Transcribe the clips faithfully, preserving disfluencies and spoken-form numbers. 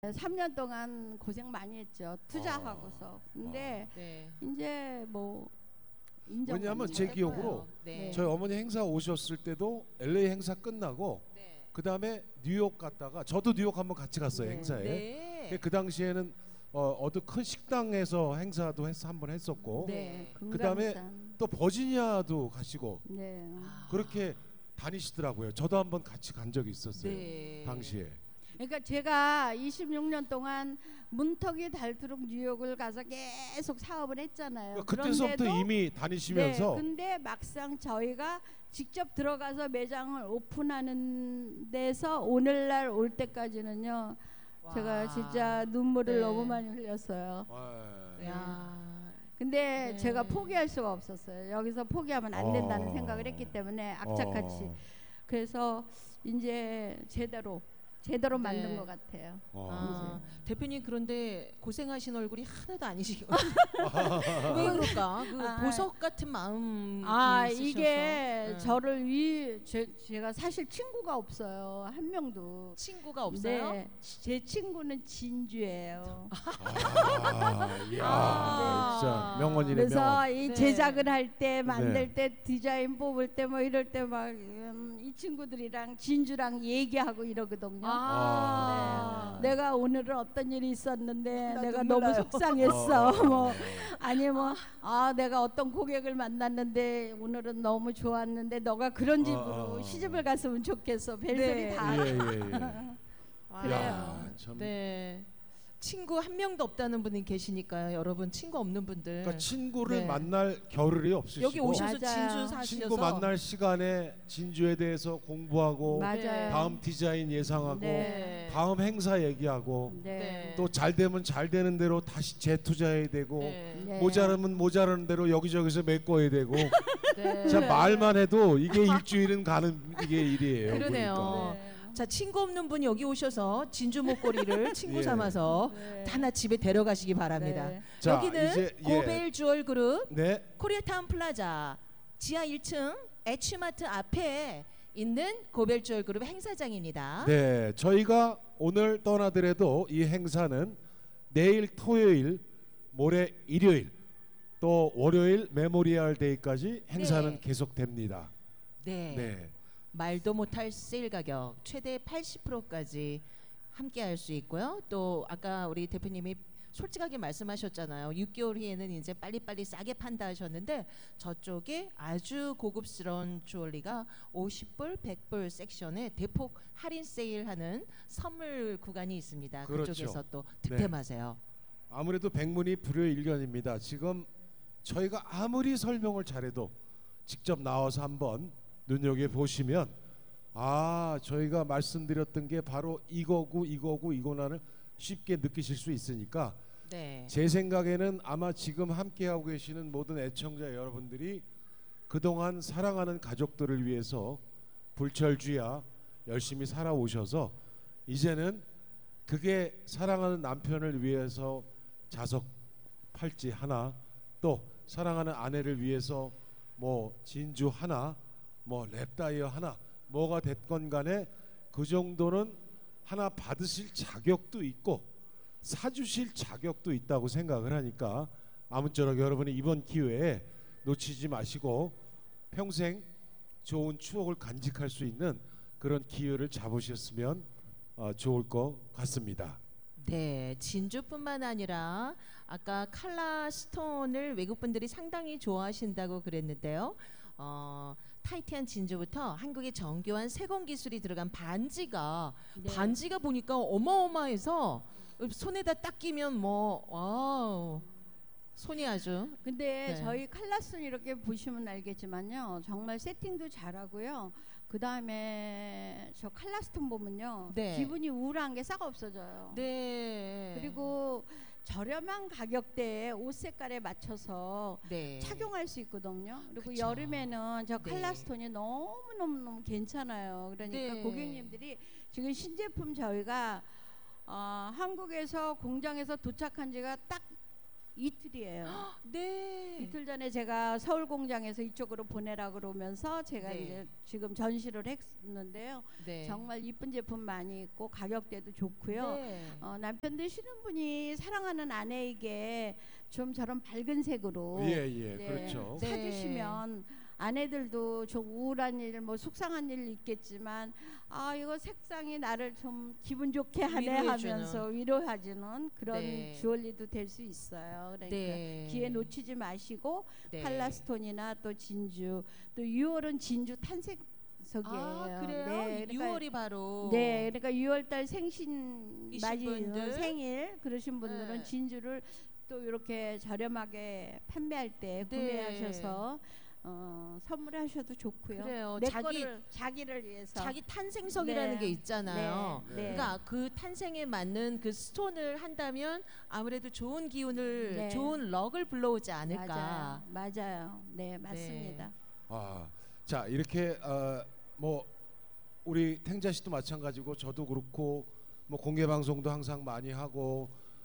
삼 년 동안 고생 많이 했죠. 투자하고서. 근데 어, 네. 이제 뭐 인정. 왜냐하면 제 기억으로 네. 저희 어머니 행사 오셨을 때도 엘에이 행사 끝나고 네. 그 다음에 뉴욕 갔다가 저도 뉴욕 한번 같이 갔어요. 네. 행사에. 네. 그 당시에는 어, 어느 큰 식당에서 행사도 했, 한번 했었고 네. 그다음에 금강산. 또 버지니아도 가시고 네. 아. 그렇게 다니시더라고요. 저도 한번 같이 간 적이 있었어요. 네. 당시에. 그러니까 제가 이십육 년 동안 문턱이 닳도록 뉴욕을 가서 계속 사업을 했잖아요. 그러니까 그때서부터 그런데도 이미 다니시면서 네, 근데 막상 저희가 직접 들어가서 매장을 오픈하는 데서 오늘날 올 때까지는요. 와. 제가 진짜 눈물을 네. 너무 많이 흘렸어요. 와, 네. 야. 근데 네. 제가 포기할 수가 없었어요. 여기서 포기하면 안 된다는 어. 생각을 했기 때문에 악착같이. 어. 그래서 이제 제대로 제대로 네. 만든 것 같아요. 어. 아, 대표님 그런데 고생하신 얼굴이 하나도 아니시고 왜 그럴까? 그 아, 보석 같은 마음. 아 있으셔서. 이게 네. 저를 위 제, 제가 사실 친구가 없어요. 한 명도. 친구가 없어요? 네, 제 친구는 진주예요. 아, 이야, 아. 진짜 명언이네 그래서 명언. 이 네. 제작을 할 때 만들 네. 때 디자인 뽑을 때 뭐 이럴 때 막 음, 이 친구들이랑 진주랑 얘기하고 이러거든요. 아. 네. 내가 오늘은 어떤 일이 있었는데 나 내가 눈물 너무 나요. 속상했어. 어. 뭐 아니 뭐 아 내가 어떤 고객을 만났는데 오늘은 너무 좋았는데 너가 그런 집으로 어, 어. 시집을 갔으면 좋겠어. 별소리 네. 다. 예, 예, 예. 와. 야, 참. 네. 친구 한 명도 없다는 분이 계시니까요. 여러분 친구 없는 분들. 그러니까 친구를 네. 만날 겨를이 없으시고 여기 오셔서 맞아요. 진주 사셔서 친구 만날 시간에 진주에 대해서 공부하고 맞아요. 다음 디자인 예상하고 네. 다음 행사 얘기하고 네. 네. 또 잘 되면 잘 되는 대로 다시 재투자해야 되고 네. 네. 모자라면 모자라는 대로 여기저기서 메꿔야 되고 네. 자 말만 해도 이게 일주일은 가는 이게 일이에요. 그러네요. 보니까. 네. 자 친구 없는 분이 여기 오셔서 진주 목걸이를 친구 예. 삼아서 네. 하나 집에 데려가시기 바랍니다. 네. 자, 여기는 이제, 예. 고벨 주얼 그룹 네. 코리아타운 플라자 지하 일 층 H마트 앞에 있는 고벨 주얼 그룹 행사장입니다. 네, 저희가 오늘 떠나더라도 이 행사는 내일 토요일, 모레 일요일, 또 월요일 메모리얼 데이까지 행사는 네. 계속됩니다. 네. 네. 말도 못할 세일 가격 최대 팔십 퍼센트까지 함께 할 수 있고요. 또 아까 우리 대표님이 솔직하게 말씀하셨잖아요. 육 개월 후에는 이제 빨리빨리 싸게 판다 하셨는데 저쪽에 아주 고급스러운 주얼리가 오십 불, 백 불 섹션에 대폭 할인 세일하는 선물 구간이 있습니다. 그렇죠. 그쪽에서 또 득템하세요. 아무래도 백문이 불여일견입니다. 지금 저희가 아무리 설명을 잘해도 직접 나와서 한번 눈여겨 보시면 아 저희가 말씀드렸던 게 바로 이거고 이거고 이거나를 쉽게 느끼실 수 있으니까 네. 제 생각에는 아마 지금 함께하고 계시는 모든 애청자 여러분들이 그동안 사랑하는 가족들을 위해서 불철주야 열심히 살아오셔서 이제는 그게 사랑하는 남편을 위해서 자석 팔찌 하나 또 사랑하는 아내를 위해서 뭐 진주 하나 뭐 랩다이어 하나 뭐가 됐건 간에 그 정도는 하나 받으실 자격도 있고 사주실 자격도 있다고 생각을 하니까 아무쪼록 여러분이 이번 기회에 놓치지 마시고 평생 좋은 추억을 간직할 수 있는 그런 기회를 잡으셨으면 어, 좋을 것 같습니다. 네, 진주뿐만 아니라 아까 칼라 스톤을 외국 분들이 상당히 좋아하신다고 그랬는데요. 어, 타이트한 진주부터 한국의 정교한 세공 기술이 들어간 반지가 네. 반지가 보니까 어마어마해서 손에다 딱 끼면 뭐 와우 손이 아주 근데 네. 저희 칼라슨 이렇게 보시면 알겠지만요. 정말 세팅도 잘하고요. 그 다음에 저 칼라스톤 보면요. 네. 기분이 우울한 게 싹 없어져요. 네 그리고 저렴한 가격대에 옷 색깔에 맞춰서 네. 착용할 수 있거든요. 그리고 그쵸. 여름에는 저 네. 칼라스톤이 너무 너무 너무 괜찮아요. 그러니까 네. 고객님들이 지금 신제품 저희가 어, 한국에서 공장에서 도착한 지가 딱 이틀이에요. 네. 이틀 전에 제가 서울 공장에서 이쪽으로 보내라 그러면서 제가 네. 이제 지금 전시를 했는데요. 네. 정말 이쁜 제품 많이 있고 가격대도 좋고요. 네. 어, 남편 되시는 분이 사랑하는 아내에게 좀 저런 밝은 색으로 예, 예, 네, 그렇죠. 네. 사주시면 아내들도 좀 우울한 일, 뭐 속상한 일 있겠지만 아 이거 색상이 나를 좀 기분 좋게 하네 위로해주는. 하면서 위로해주는 그런 네. 주얼리도 될 수 있어요. 그러니까 네. 기회 놓치지 마시고 네. 칼라스톤이나 또 진주, 또 유월은 진주 탄생석이에요. 아, 그래요? 네, 그러니까 유월이 바로 네, 그러니까 유월달 생신 이신 맞이 분들? 생일 그러신 분들은 네. 진주를 또 이렇게 저렴하게 판매할 때 네. 구매하셔서 어, 선물하셔도 좋고요. 그래요. 내 자기 거를 자기를 위해서. 자기 탄생석이라는 네. 게 있잖아요. 네. 네. 그러니까 그 탄생에 맞는 그 스톤을 한다면 아무래도 좋은 기운을 네. 좋은 럭을 불러오지 않을까. 맞아요. 맞아요. 네, 맞습니다. 아, 자 이렇게 어, 뭐 우리 탱자 씨도 마찬가지고 저도 그렇고 뭐 공개 방송도 항상 많이 하고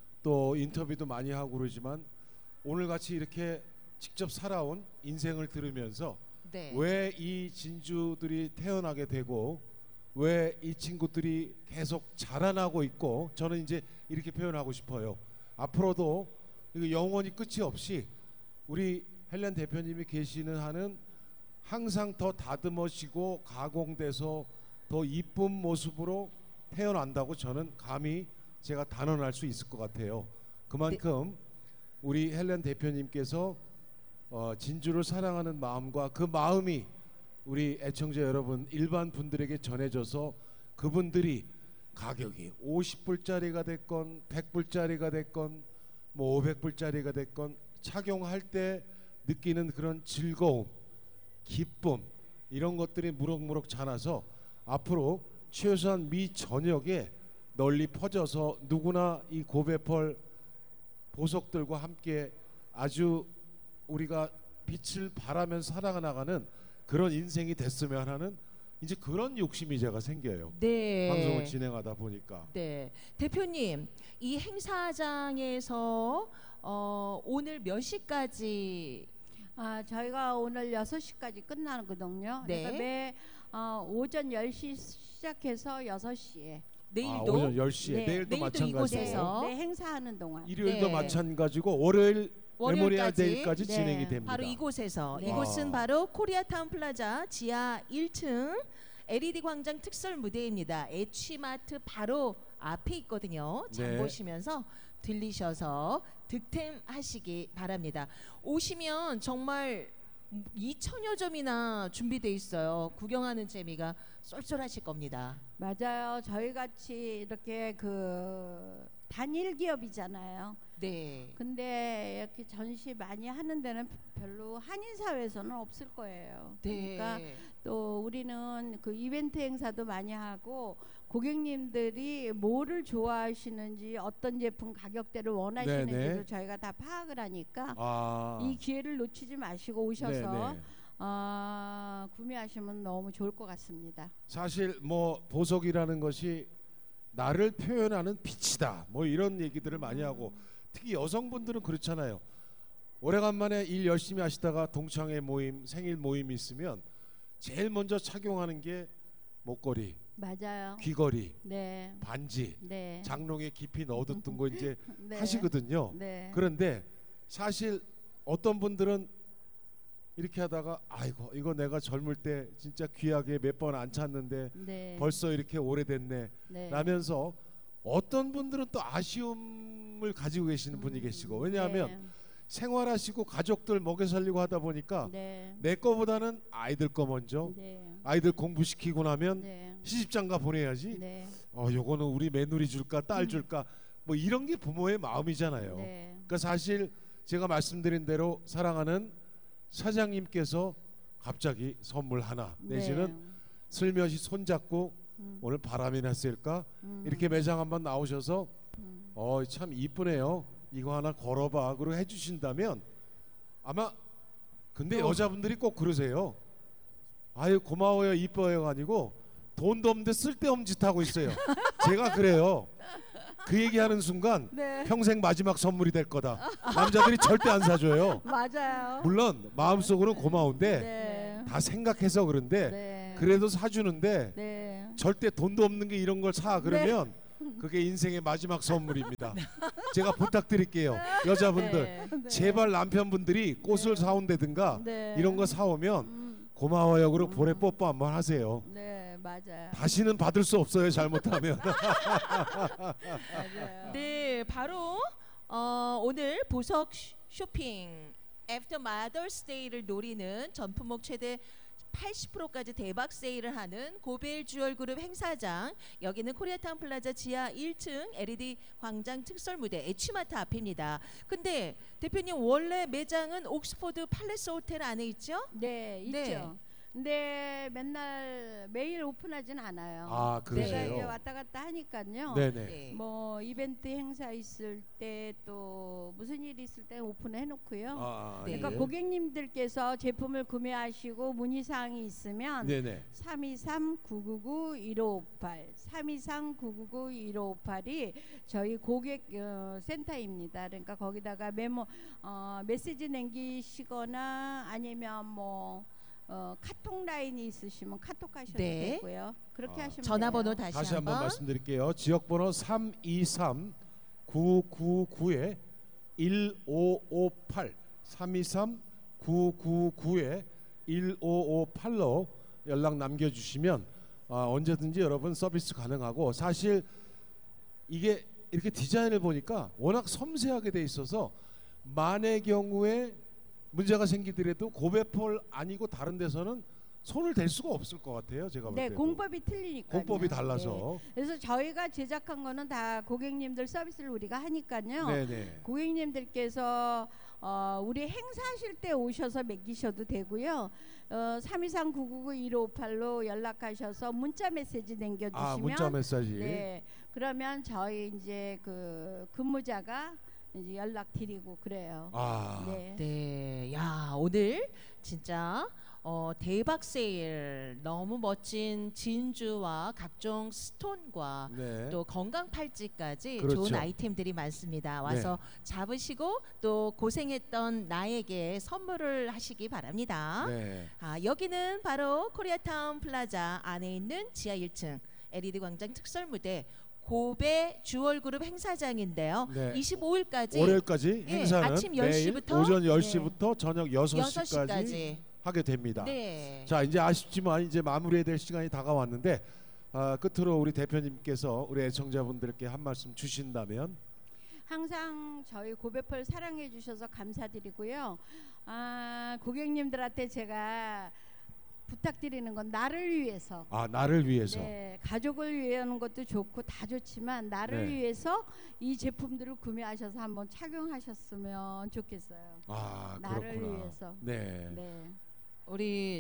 또 인터뷰도 많이 하고 그러지만 오늘 같이 이렇게 직접 살아온 인생을 들으면서 네. 왜 이 진주들이 태어나게 되고 왜 이 친구들이 계속 자라나고 있고 저는 이제 이렇게 표현하고 싶어요. 앞으로도 이거 영원히 끝이 없이 우리 헬렌 대표님이 계시는 한은 항상 더 다듬어지고 가공돼서 더 이쁜 모습으로 태어난다고 저는 감히 제가 단언할 수 있을 것 같아요. 그만큼 우리 헬렌 대표님께서 어, 진주를 사랑하는 마음과 그 마음이 우리 애청자 여러분 일반 분들에게 전해져서 그분들이 가격이 오십 불짜리가 됐건 백 불짜리가 됐건 뭐 오백 불짜리가 됐건 착용할 때 느끼는 그런 즐거움, 기쁨 이런 것들이 무럭무럭 자라서 앞으로 최소한 미 전역에 널리 퍼져서 누구나 이 고베펄 보석들과 함께 아주 우리가 빛을 바라면서 살아나가는 그런 인생이 됐으면 하는 이제 그런 욕심이 제가 생겨요. 네. 방송을 진행하다 보니까. 네. 대표님, 이 행사장에서 어, 오늘 몇 시까지 아, 저희가 오늘 여섯 시까지 끝나거든요. 네. 그러니까 매 어, 오전 열 시 시작해서 여섯 시에 내일도 아, 오전 열 시에 네. 내일도 내일도 마찬가지고 이곳에서 네, 네, 행사하는 동안. 일요일도 네. 마찬가지고 월요일 메모리얼 월요일까지 데이까지 네. 진행이 됩니다. 바로 이곳에서 네. 이곳은 아. 바로 코리아타운 플라자 지하 일 층 엘이디 광장 특설 무대입니다. 에취마트 바로 앞에 있거든요. 장 네. 보시면서 들리셔서 득템하시기 바랍니다. 오시면 정말 이천여 점이나 준비돼 있어요. 구경하는 재미가 쏠쏠하실 겁니다. 맞아요. 저희 같이 이렇게 그 단일 기업이잖아요. 네. 근데 이렇게 전시 많이 하는 데는 별로 한인 사회에서는 없을 거예요. 네. 그러니까 또 우리는 그 이벤트 행사도 많이 하고 고객님들이 뭐를 좋아하시는지 어떤 제품 가격대를 원하시는지도 네네. 저희가 다 파악을 하니까 아, 이 기회를 놓치지 마시고 오셔서 네네. 어, 구매하시면 너무 좋을 것 같습니다. 사실 뭐 보석이라는 것이 나를 표현하는 빛이다. 뭐 이런 얘기들을 많이 하고 특히 여성분들은 그렇잖아요. 오래간만에 일 열심히 하시다가 동창회 모임, 생일 모임이 있으면 제일 먼저 착용하는 게 목걸이, 맞아요. 귀걸이, 네. 반지, 네. 장롱에 깊이 넣어뒀던 거 이제 네. 하시거든요. 네. 그런데 사실 어떤 분들은 이렇게 하다가 아이고 이거 내가 젊을 때 진짜 귀하게 몇 번 안 찼는데 네. 벌써 이렇게 오래됐네 네. 라면서 어떤 분들은 또 아쉬움을 가지고 계시는 분이 음, 계시고 왜냐하면 생활하시고 가족들 먹여 살리고 하다 보니까 네. 내 거보다는 아이들 거 먼저 네. 아이들 공부시키고 나면 네. 시집장가 보내야지 네. 어 요거는 우리 며느리 줄까 딸 음. 줄까 뭐 이런 게 부모의 마음이잖아요. 네. 그러니까 사실 제가 말씀드린 대로 사랑하는 사장님께서 갑자기 선물 하나 내지는 네. 슬며시 손잡고 음. 오늘 바람이나 쐴까 음. 이렇게 매장 한번 나오셔서 음. 어 참 이쁘네요 이거 하나 걸어봐 그러고 해주신다면 아마 근데 또- 여자분들이 꼭 그러세요. 아유 고마워요 이뻐요가 아니고 돈도 없는데 쓸데없는 짓 하고 있어요. 제가 그래요. 그 얘기하는 순간 네. 평생 마지막 선물이 될 거다. 남자들이 절대 안 사줘요. 맞아요. 물론 마음속으로는 고마운데 네. 다 생각해서 그런데 네. 그래도 사주는데 네. 절대 돈도 없는 게 이런 걸 사 그러면 그게 인생의 마지막 선물입니다. 제가 부탁드릴게요. 여자분들 네. 제발 남편분들이 꽃을 네. 사온다든가 네. 이런 거 사오면 음, 고마워요. 그리고 볼에 뽀뽀 한번 하세요. 네, 맞아요. 다시는 받을 수 없어요. 잘못하면. 맞아요. 네, 바로 어, 오늘 보석 쇼- 쇼핑 애프터 마더스 데이를 노리는 전품목 최대 팔십 퍼센트까지 대박 세일을 하는 고벨 주얼그룹 행사장, 여기는 코리아타운 플라자 지하 일 층 엘이디 광장 특설 무대 에치마트 앞입니다. 근데 대표님 원래 매장은 옥스포드 팔레스 호텔 안에 있죠? 네, 있죠. 네. 근데 맨날 매일 오픈하진 않아요. 아, 제가 이제 그러세요? 왔다 갔다 하니까요. 네네. 네. 뭐 이벤트 행사 있을 때 또 무슨 일이 있을 때 오픈해 놓고요. 아, 네. 그러니까 예. 고객님들께서 제품을 구매하시고 문의 사항이 있으면 네네. 삼이삼 구구구 일오오팔 삼이삼 구구구 일오오팔이 저희 고객 어, 센터입니다. 그러니까 거기다가 메모 어, 메시지 남기시거나 아니면 뭐 어, 카톡 라인이 있으시면 카톡 하셔도 네. 되고요. 그렇게 아, 하시면 전화번호 돼요. 다시, 다시 한번 한번 말씀드릴게요. 지역번호 삼이삼 구구구 일오오팔 삼이삼 구구구 일오오팔로 연락 남겨주시면 아, 언제든지 여러분 서비스 가능하고, 사실 이게 이렇게 디자인을 보니까 워낙 섬세하게 돼 있어서 만의 경우에 문제가 생기더라도 고배펄 아니고 다른 데서는 손을 댈 수가 없을 것 같아요. 제가 볼 네, 때도. 공법이 틀리니까. 공법이 달라서. 그래서 저희가 제작한 거는 다 고객님들 서비스를 우리가 하니까요. 네네. 고객님들께서 어, 우리 행사하실 때 오셔서 맡기셔도 되고요. 어, 삼이삼 구구구 일오오팔로 연락하셔서 문자 메시지 남겨주시면 아, 문자 메시지. 네, 그러면 저희 이제 그 근무자가 이제 연락 드리고 그래요. 아, 네. 네, 야 오늘 진짜 어, 대박 세일, 너무 멋진 진주와 각종 스톤과 네. 또 건강 팔찌까지 그렇죠. 좋은 아이템들이 많습니다. 와서 잡으시고 또 고생했던 나에게 선물을 하시기 바랍니다. 네. 아, 여기는 바로 코리아타운 플라자 안에 있는 지하 일 층 엘이디 광장 특설 무대 고배 주얼그룹 행사장인데요. 네. 이십오일까지 월요일까지 예, 행사는 아침 열 시부터 매일 오전 열 시부터 저녁 여섯 여섯 시까지 시까지. 하게 됩니다. 네. 자, 이제 아쉽지만 이제 마무리해야 될 시간이 다가왔는데 아, 끝으로 우리 대표님께서 우리 애청자분들께 한 말씀 주신다면. 항상 저희 고배펄 사랑해 주셔서 감사드리고요. 아, 고객님들한테 제가 부탁드리는 건 나를 위해서, 아, 나를 위해서. 네, 가족을 위하는 것도 좋고 다 좋지만 나를 네. 위해서 이 제품들을 구매하셔서 한번 착용하셨으면 좋겠어요. 아, 나를 그렇구나. 위해서. 네. 네. 우리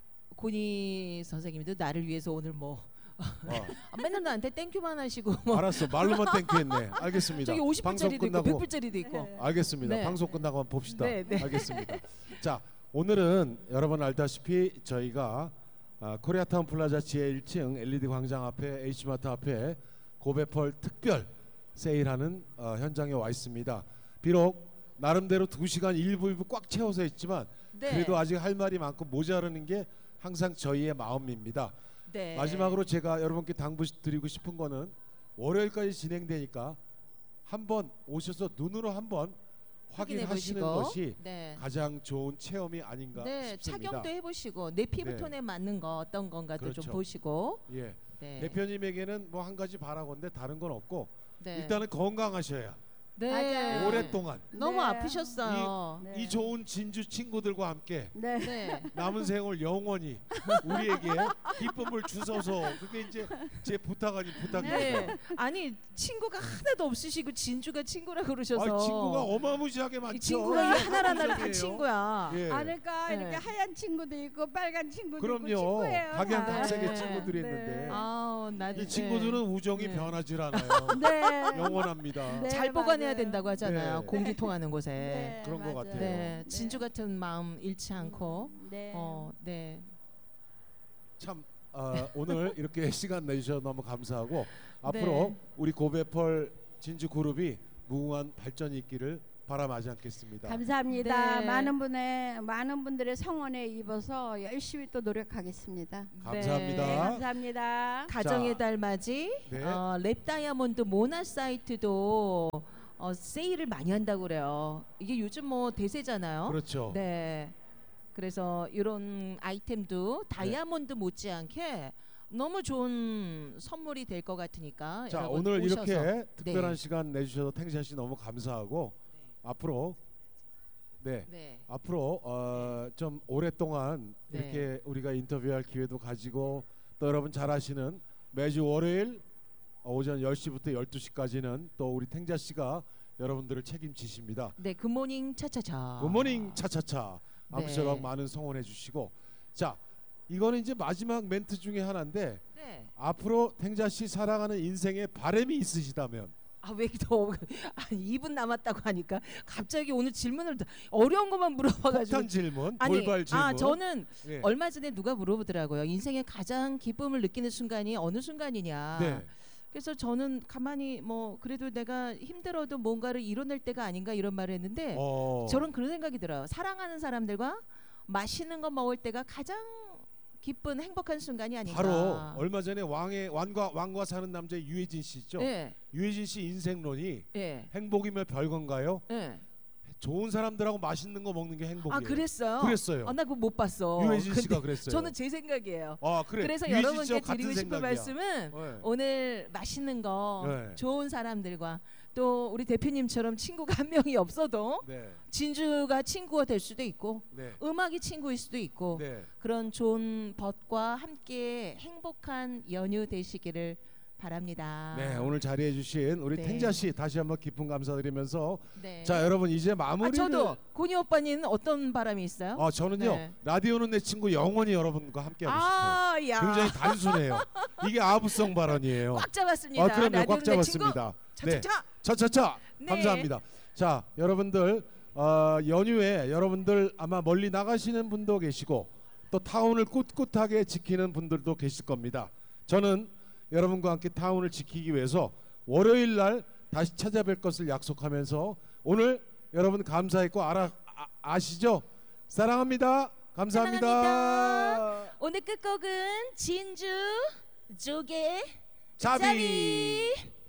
고니 선생님도 나를 위해서 오늘 뭐 어, 아, 맨날 나한테 땡큐만 하시고 뭐 알았어. 말로만 땡큐했네. 알겠습니다. 저기 오십 방송 불짜리도 있고 끝나고 백 불짜리도 있고. 네. 알겠습니다. 네. 방송 끝나고 한번 봅시다. 네, 네. 알겠습니다. 자, 오늘은 여러분 알다시피 저희가 아, 코리아타운 플라자 지하 일 층 엘이디 광장 앞에 H마트 앞에 고배펄 특별 세일하는 어, 현장에 와 있습니다. 비록 나름대로 두 시간 일부 일부 꽉 채워서 했지만 네. 그래도 아직 할 말이 많고 모자라는 게 항상 저희의 마음입니다. 네. 마지막으로 제가 여러분께 당부드리고 싶은 거는 월요일까지 진행되니까 한번 오셔서 눈으로 한번 확인해 확인하시는 보시고. 것이 네. 가장 좋은 체험이 아닌가 네, 싶습니다. 착용도 해보시고 내 피부톤에 네. 맞는 거 어떤 건가도 좀 그렇죠. 보시고. 예, 네. 대표님에게는 뭐 한 가지 바라건데 다른 건 없고 네. 일단은 건강하셔야 네. 맞아요. 오랫동안 너무 네. 아프셨어요. 네. 이 좋은 진주 친구들과 함께 네. 네. 남은 생을 영원히 우리에게 기쁨을 주소서. 그게 이제 제 부탁 아닌 부탁입니다. 네. 아니 친구가 하나도 없으시고 진주가 친구라 그러셔서. 아, 친구가 어마무시하게 많죠. 이 친구가 이 하나하나 다 친구들이에요. 친구야. 예. 아, 그러니까 네. 이렇게 하얀 친구도 있고 빨간 친구도 있고 그럼요. 친구예요. 각양각색의 네. 친구들이 네. 있는데 아, 나 이 친구들은 우정이 네. 변하질 않아요. 네. 영원합니다. 네. 잘 보관해야 맞아요. 된다고 하잖아요. 네. 공기 통하는 곳에. 네, 그런 것 맞아요. 같아요. 네. 진주 같은 마음 잃지 않고. 음, 네. 어, 네. 참 어, 오늘 이렇게 시간 내주셔서 너무 감사하고 네. 앞으로 우리 고배펄 진주 그룹이 무궁한 발전이 있기를 바라마지 않겠습니다. 감사합니다. 네. 많은 분의 많은 분들의 성원에 입어서 열심히 또 노력하겠습니다. 감사합니다. 네, 감사합니다. 가정의 자, 달 맞이 네. 어, 랩 다이아몬드 모나 사이트도 어, 세일을 많이 한다고 그래요. 이게 요즘 뭐 대세잖아요. 그렇죠. 네. 그래서 이런 아이템도 다이아몬드 못지않게 너무 좋은 선물이 될 것 같으니까 자, 여러분 오늘 오셔서. 이렇게 특별한 네. 시간 내주셔서 탱샤 씨 너무 감사하고 앞으로 네. 네. 앞으로 어, 좀 오랫동안 네. 이렇게 우리가 인터뷰할 기회도 가지고 또 여러분 잘 아시는 매주 월요일 오전 열 시부터 열두 시까지는 또 우리 탱자 씨가 여러분들을 책임지십니다. 네, 굿모닝 차차차. 굿모닝 차차차. 아무쪼록 네. 많은 성원해 주시고 자, 이거는 이제 마지막 멘트 중에 하나인데 네. 앞으로 탱자 씨 사랑하는 인생에 바람이 있으시다면 아, 왜 더 이 분 남았다고 하니까 갑자기 오늘 질문을 더 어려운 것만 물어봐 가지고 폭탄 질문, 아니, 돌발 질문. 아, 저는 네. 얼마 전에 누가 물어보더라고요. 인생의 가장 기쁨을 느끼는 순간이 어느 순간이냐. 네. 그래서 저는 가만히 뭐 그래도 내가 힘들어도 뭔가를 이뤄낼 때가 아닌가 이런 말을 했는데 어. 저는 그런 생각이 들어요. 사랑하는 사람들과 맛있는 거 먹을 때가 가장 기쁜 행복한 순간이 아닌가. 바로 얼마 전에 왕의 왕과 왕과 사는 남자 유해진 씨 있죠. 예. 유해진 씨 인생론이 예. 행복이면 별건가요? 예. 좋은 사람들하고 맛있는 거 먹는 게 행복이에요. 아, 그랬어요? 그랬어요. 아, 나 그거 못 봤어. 유해진 씨가 근데 그랬어요. 저는 제 생각이에요. 아, 그래. 그래서 유해진 여러분께 씨와 같은 드리고 싶은 생각이야. 말씀은 네. 오늘 맛있는 거 네. 좋은 사람들과 또 우리 대표님처럼 친구가 한 명이 없어도 네. 진주가 친구가 될 수도 있고 네. 음악이 친구일 수도 있고 네. 그런 좋은 벗과 함께 행복한 연휴 되시기를 바랍니다. 네, 오늘 자리해 주신 우리 네. 탱자 씨 다시 한번 깊은 감사드리면서 네. 자, 여러분 이제 아, 마무리를 저도 고니 오빠님은 어떤 바람이 있어요? 아, 저는요. 네. 라디오는 내 친구 영원히 여러분과 함께 하고 아, 싶어요. 야. 굉장히 단순해요. 이게 아부성 발언이에요. 꽉 잡았습니다. 아, 그럼요. 꽉 라디오는 내 친구. 잡았습니다. 네. 차차차. 차차차. 네. 감사합니다. 자, 여러분들 어, 연휴에 여러분들 아마 멀리 나가시는 분도 계시고 또 타운을 꿋꿋하게 지키는 분들도 계실 겁니다. 저는 여러분과 함께 타운을 지키기 위해서 월요일 날 다시 찾아뵐 것을 약속하면서 오늘 여러분 감사했고 알아 아, 아시죠? 사랑합니다. 감사합니다. 사랑합니다. 오늘 끝곡은 진주 조개 자비. 자비.